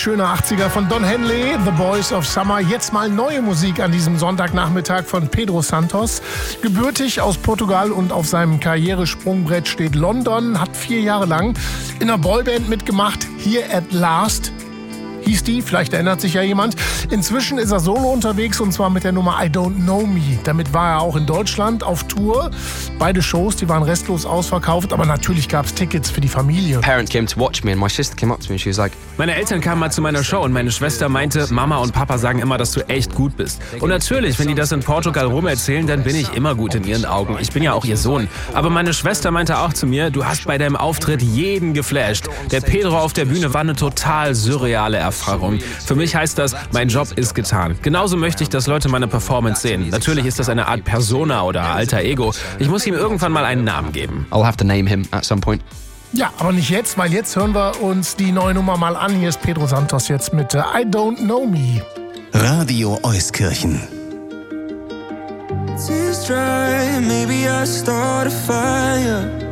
schöne 80er von Don Henley, The Boys of Summer. Jetzt mal neue Musik an diesem Sonntagnachmittag von Pedro Santos. Gebürtig aus Portugal und auf seinem Karrieresprungbrett steht London, hat 4 Jahre lang in einer Boyband mitgemacht, Here at Last hieß die, vielleicht erinnert sich ja jemand. Inzwischen ist er solo unterwegs und zwar mit der Nummer I Don't Know Me. Damit war er auch in Deutschland auf Tour. Beide Shows, die waren restlos ausverkauft, aber natürlich gab es Tickets für die Familie. Meine Eltern kamen mal zu meiner Show und meine Schwester meinte, Mama und Papa sagen immer, dass du echt gut bist. Und natürlich, wenn die das in Portugal rumerzählen, dann bin ich immer gut in ihren Augen. Ich bin ja auch ihr Sohn. Aber meine Schwester meinte auch zu mir, du hast bei deinem Auftritt jeden geflasht. Der Pedro auf der Bühne war eine total surreale Erfahrung. Für mich heißt das, mein Job ist getan. Genauso möchte ich, dass Leute meine Performance sehen. Natürlich ist das eine Art Persona oder alter Ego. Ich muss ihm irgendwann mal einen Namen geben. I'll have to name him at some point. Ja, aber nicht jetzt, weil jetzt hören wir uns die neue Nummer mal an. Hier ist Pedro Santos jetzt mit I Don't Know Me. Radio Euskirchen. Tears dry, maybe I start a fire.